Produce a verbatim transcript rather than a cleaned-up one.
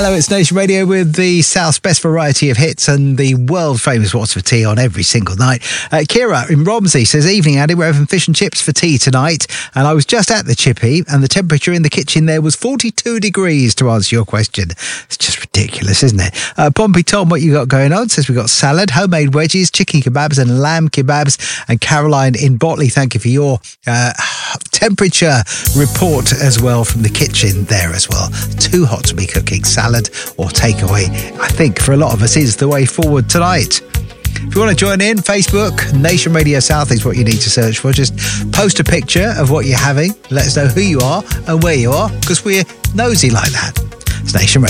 Hello, it's Nation Radio with the South's best variety of hits and the world-famous What's for Tea on every single night. Uh, Kira in Romsey says, evening, Andy, we're having fish and chips for tea tonight. And I was just at the chippy and the temperature in the kitchen there was forty-two degrees, to answer your question. It's just ridiculous, isn't it? Uh, Pompey Tom, what you got going on? Says we got salad, homemade wedges, chicken kebabs and lamb kebabs. And Caroline in Botley, thank you for your uh, temperature report as well from the kitchen there as well. Too hot to be cooking salad or takeaway, I think for a lot of us is the way forward tonight. If you want to join in, Facebook, Nation Radio South is what you need to search for. Just post a picture of what you're having. Let us know who you are and where you are, because we're nosy like that. It's Nation Radio.